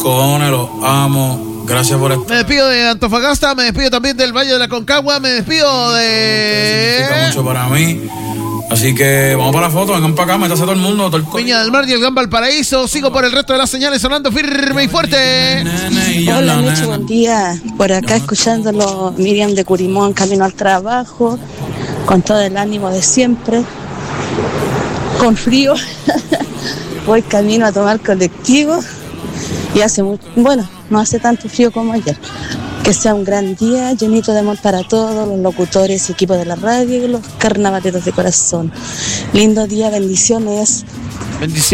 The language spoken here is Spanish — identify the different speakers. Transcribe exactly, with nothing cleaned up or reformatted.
Speaker 1: cojones, los amo. Gracias por estar.
Speaker 2: Me despido de Antofagasta, me despido también del Valle de la Concagua, me despido de...
Speaker 1: Significa mucho para mí. Así que vamos para la foto, vengan para acá, métase todo el mundo. Todo el co-
Speaker 2: Viña del Mar y el Gran Valparaíso. Sigo por el resto de las señales sonando firme y fuerte.
Speaker 3: Hola, Mecho, buen día. Por acá escuchándolo, Miriam de Curimón, camino al trabajo, con todo el ánimo de siempre, con frío. Voy camino a tomar colectivo y hace mucho, bueno, no hace tanto frío como ayer. Que sea un gran día, llenito de amor para todos los locutores y equipos de la radio y los carnavaleros de corazón. Lindo día, bendiciones.
Speaker 2: Bendiciones.